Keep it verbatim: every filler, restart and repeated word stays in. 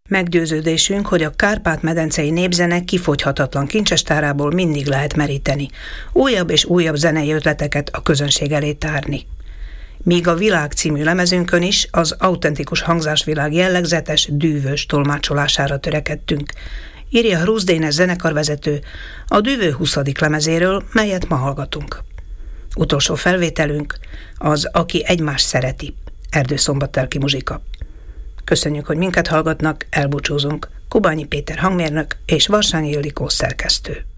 Meggyőződésünk, hogy a kárpát-medencei népzene kifogyhatatlan kincsestárából mindig lehet meríteni, újabb és újabb zenei ötleteket a közönség elé tárni. Míg a Világ című lemezünkön is az autentikus hangzásvilág jellegzetes, dűvös tolmácsolására törekedtünk, írja Hrusz Dénes zenekarvezető a Düvő huszadik lemezéről, melyet ma hallgatunk. Utolsó felvételünk az Aki egymást szereti, erdőszombattelki muzsika. Köszönjük, hogy minket hallgatnak, elbúcsúzunk. Kubányi Péter hangmérnök és Varsányi Ildikó szerkesztő.